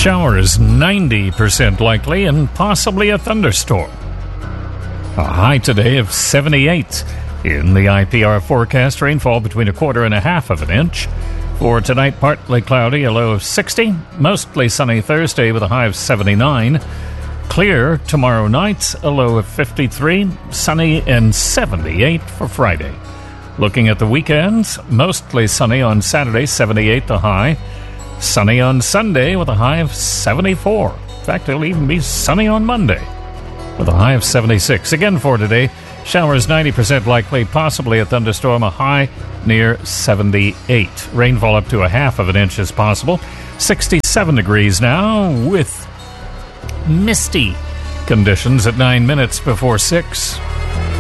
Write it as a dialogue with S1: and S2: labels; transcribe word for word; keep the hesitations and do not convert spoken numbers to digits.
S1: Showers ninety percent likely and possibly a thunderstorm. A high today of seventy-eight. In the I P R forecast, rainfall between a quarter and a half of an inch. For tonight, partly cloudy, a low of sixty. Mostly sunny Thursday with a high of seventy-nine. Clear tomorrow night, a low of fifty-three. Sunny and seventy-eight for Friday. Looking at the weekends, mostly sunny on Saturday, seventy-eight the high. Sunny on Sunday with a high of seventy-four. In fact, it'll even be sunny on Monday with a high of seventy-six. Again for today, showers ninety percent likely, possibly a thunderstorm, a high near seventy-eight. Rainfall up to a half of an inch is possible. sixty-seven degrees now with misty conditions at nine minutes before six.